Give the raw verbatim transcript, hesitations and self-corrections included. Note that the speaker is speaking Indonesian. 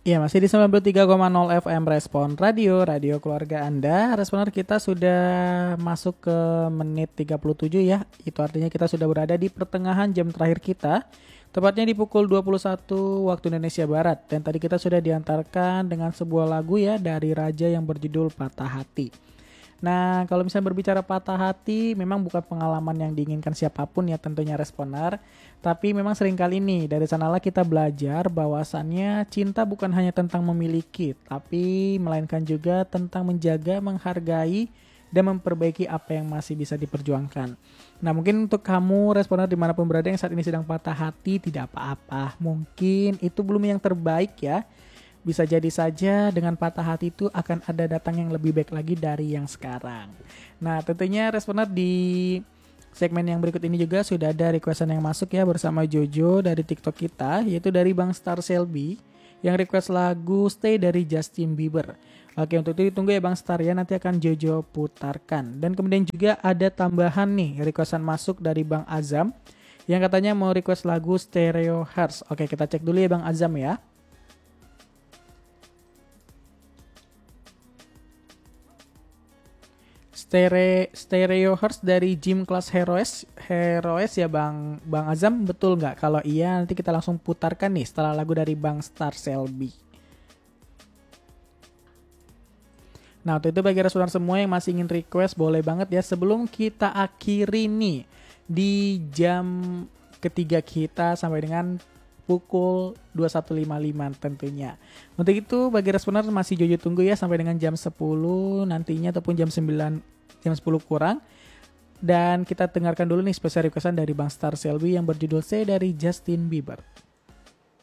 Ya, masih di sembilan puluh tiga koma nol F M Respon Radio, radio keluarga Anda. Responer kita sudah masuk ke menit tiga puluh tujuh ya. Itu artinya kita sudah berada di pertengahan jam terakhir kita. Tepatnya di pukul dua puluh satu waktu Indonesia Barat. Dan tadi kita sudah diantarkan dengan sebuah lagu ya dari Raja yang berjudul Patah Hati. Nah, kalau misalnya berbicara patah hati, memang bukan pengalaman yang diinginkan siapapun ya tentunya responer. Tapi memang seringkali nih, dari sanalah kita belajar bahwasannya cinta bukan hanya tentang memiliki, tapi melainkan juga tentang menjaga, menghargai, dan memperbaiki apa yang masih bisa diperjuangkan. Nah, mungkin untuk kamu responer dimanapun berada yang saat ini sedang patah hati, tidak apa-apa. Mungkin itu belum yang terbaik ya. Bisa jadi saja dengan patah hati itu akan ada datang yang lebih baik lagi dari yang sekarang. Nah, tentunya responer di segmen yang berikut ini juga sudah ada requestan yang masuk ya bersama Jojo dari TikTok kita, yaitu dari Bang Star Selby yang request lagu Stay dari Justin Bieber. Oke, untuk itu ditunggu ya Bang Star ya, nanti akan Jojo putarkan. Dan kemudian juga ada tambahan nih, requestan masuk dari Bang Azam yang katanya mau request lagu Stereo Hearts. Oke, kita cek dulu ya Bang Azam ya. Stereo, Stereo Hearts dari Gym Class Heroes Heroes ya Bang Bang Azam, betul nggak? Kalau iya nanti kita langsung putarkan nih setelah lagu dari Bang Star Selby. Nah, untuk itu bagi restoran semua yang masih ingin request boleh banget ya, sebelum kita akhiri nih di jam ketiga kita sampai dengan pukul dua puluh satu lima puluh lima tentunya. Untuk itu bagi responer masih Jojo tunggu ya sampai dengan jam sepuluh nantinya ataupun jam sembilan jam sepuluh kurang. Dan kita dengarkan dulu nih spesial requestan dari Bang Star Selby yang berjudul Say dari Justin Bieber.